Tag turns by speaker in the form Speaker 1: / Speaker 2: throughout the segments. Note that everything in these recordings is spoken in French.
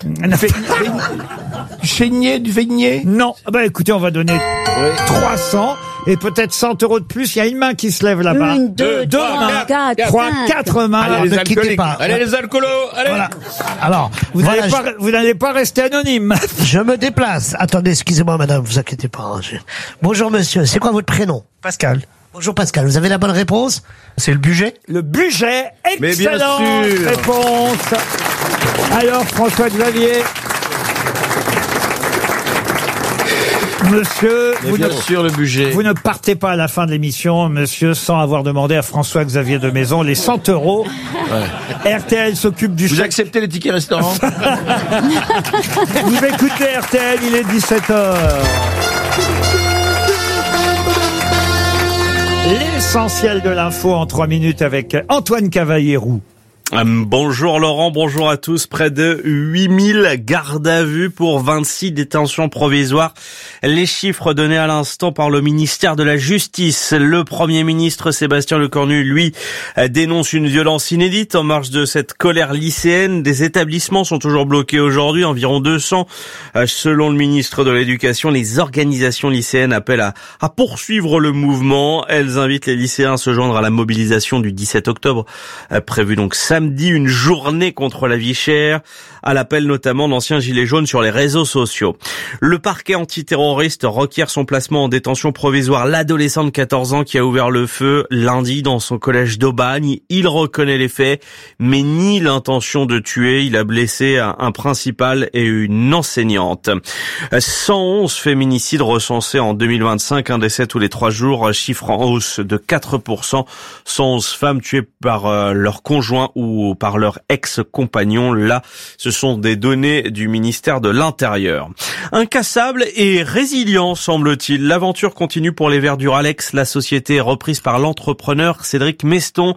Speaker 1: Du Vénier?
Speaker 2: Non. Bah écoutez, on va donner 300 et peut-être 100 euros de plus. Il y a une main qui se lève là-bas.
Speaker 3: 1, 2, 3,
Speaker 2: 4 mains.
Speaker 1: Allez,
Speaker 2: Alors, ne quittez pas.
Speaker 1: Allez, les alcoolos, allez.
Speaker 2: Voilà. Alors, vous n'allez pas rester anonyme.
Speaker 4: Je me déplace. Attendez, excusez-moi madame, vous inquiétez pas. Bonjour monsieur, c'est quoi votre prénom?
Speaker 2: Pascal.
Speaker 4: Bonjour Pascal, vous avez la bonne réponse? C'est le budget?
Speaker 2: Le budget,
Speaker 1: Mais bien
Speaker 2: excellente
Speaker 1: sûr.
Speaker 2: réponse. Alors, François-Xavier. Monsieur,
Speaker 1: le budget.
Speaker 2: vous ne partez pas à la fin de l'émission, monsieur, sans avoir demandé à François-Xavier de Maison les 100 euros. Ouais. RTL s'occupe du
Speaker 1: Vous
Speaker 2: chèque.
Speaker 1: acceptez les tickets restaurants?
Speaker 2: Vous écoutez RTL, il est 17h. L'essentiel de l'info en 3 minutes avec Antoine Cavallierou.
Speaker 5: Bonjour Laurent, bonjour à tous. Près de 8000 gardes à vue pour 26 détentions provisoires. Les chiffres donnés à l'instant par le ministère de la Justice. Le Premier ministre Sébastien Lecornu, lui, dénonce une violence inédite en marge de cette colère lycéenne. Des établissements sont toujours bloqués aujourd'hui, environ 200. Selon le ministre de l'Éducation, les organisations lycéennes appellent à poursuivre le mouvement. Elles invitent les lycéens à se joindre à la mobilisation du 17 octobre, prévue donc samedi, une journée contre la vie chère, à l'appel notamment d'anciens gilets jaunes sur les réseaux sociaux. Le parquet antiterroriste requiert son placement en détention provisoire. L'adolescent de 14 ans qui a ouvert le feu lundi dans son collège d'Aubagne, il reconnaît les faits, mais nie l'intention de tuer. Il a blessé un principal et une enseignante. 111 féminicides recensés en 2025, un décès tous les 3 jours, chiffre en hausse de 4%. 111 femmes tuées par leur conjoint ou par leur ex-compagnon. Là, ce sont des données du ministère de l'Intérieur. Incassable et résilient, semble-t-il. L'aventure continue pour les Verts Duralex. La société est reprise par l'entrepreneur Cédric Meston.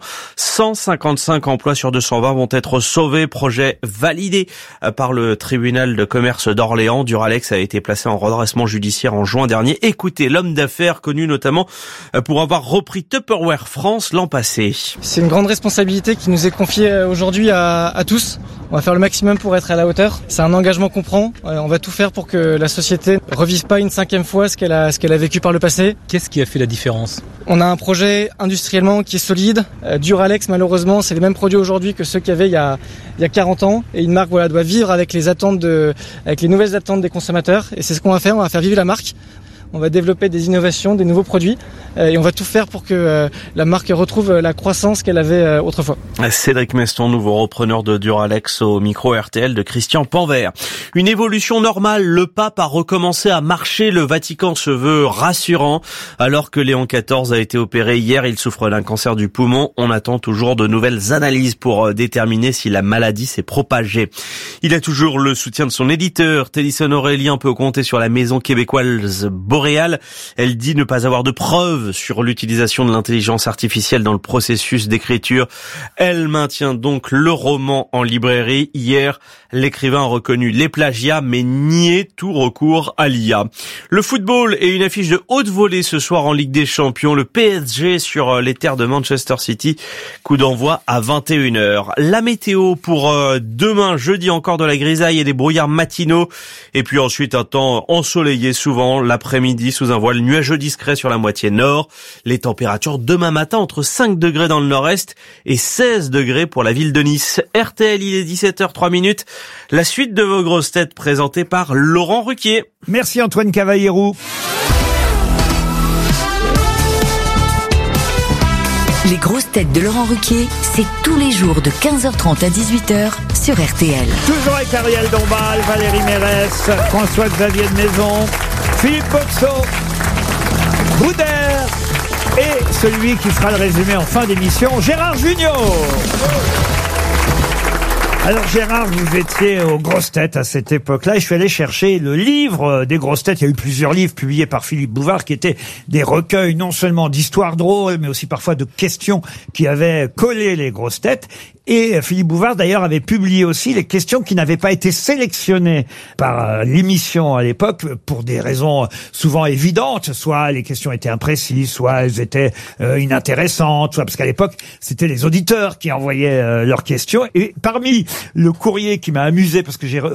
Speaker 5: 155 emplois sur 220 vont être sauvés. Projet validé par le tribunal de commerce d'Orléans. Duralex a été placé en redressement judiciaire en juin dernier. Écoutez l'homme d'affaires connu notamment pour avoir repris Tupperware France l'an passé.
Speaker 6: C'est une grande responsabilité qui nous est confiée aujourd'hui à tous. On va faire le maximum pour être à la hauteur. C'est un engagement qu'on prend. On va tout faire pour que la société ne revive pas une 5e fois ce qu'elle a vécu par le passé.
Speaker 7: Qu'est-ce qui a fait la différence?
Speaker 6: On a un projet industriellement qui est solide. Duralex, malheureusement, c'est les mêmes produits aujourd'hui que ceux qu'il y avait il y a 40 ans. Et une marque doit vivre avec les nouvelles attentes des consommateurs. Et c'est ce qu'on va faire. On va faire vivre la marque. On va développer des innovations, des nouveaux produits et on va tout faire pour que la marque retrouve la croissance qu'elle avait autrefois.
Speaker 5: Cédric Meston, nouveau repreneur de Duralex au micro RTL de Christian Panvert. Une évolution normale, le pape a recommencé à marcher, le Vatican se veut rassurant. Alors que Léon XIV a été opéré hier, il souffre d'un cancer du poumon. On attend toujours de nouvelles analyses pour déterminer si la maladie s'est propagée. Il a toujours le soutien de son éditeur. Télison Aurélien peut compter sur la maison québécoise Boréal. Elle dit ne pas avoir de preuves sur l'utilisation de l'intelligence artificielle dans le processus d'écriture. Elle maintient donc le roman en librairie. Hier, l'écrivain a reconnu les plagiats, mais nié tout recours à l'IA. Le football et une affiche de haute volée ce soir en Ligue des Champions. Le PSG sur les terres de Manchester City. Coup d'envoi à 21h. La météo pour demain, jeudi, encore de la grisaille et des brouillards matinaux. Et puis ensuite, un temps ensoleillé souvent l'après-midi sous un voile nuageux discret sur la moitié nord. Les températures demain matin entre 5 degrés dans le nord-est et 16 degrés pour la ville de Nice. RTL, il est 17h03. La suite de vos grosses têtes présentées par Laurent Ruquier.
Speaker 2: Merci Antoine Cavallierou.
Speaker 8: Les grosses têtes de Laurent Ruquier, c'est tous les jours de 15h30 à 18h sur RTL.
Speaker 2: Toujours avec Ariel Dombal, Valérie Mérès, François-Xavier de Maison, Philippe Boxot, Boudère et celui qui fera le résumé en fin d'émission, Gérard Junior. Alors Gérard, vous étiez aux grosses têtes à cette époque-là et je suis allé chercher le livre des grosses têtes. Il y a eu plusieurs livres publiés par Philippe Bouvard qui étaient des recueils non seulement d'histoires drôles mais aussi parfois de questions qui avaient collé les grosses têtes. Et Philippe Bouvard, d'ailleurs, avait publié aussi les questions qui n'avaient pas été sélectionnées par l'émission à l'époque pour des raisons souvent évidentes. Soit les questions étaient imprécises, soit elles étaient inintéressantes, soit parce qu'à l'époque, c'était les auditeurs qui envoyaient leurs questions. Et parmi le courrier qui m'a amusé, parce que j'ai